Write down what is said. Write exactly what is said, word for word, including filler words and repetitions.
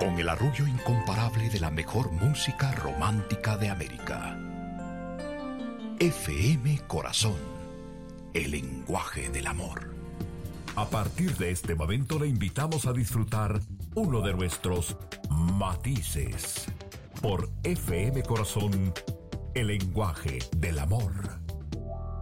con el arrullo incomparable de la mejor música romántica de América. F M Corazón, el lenguaje del amor. A partir de este momento le invitamos a disfrutar uno de nuestros matices por F M Corazón, el lenguaje del amor.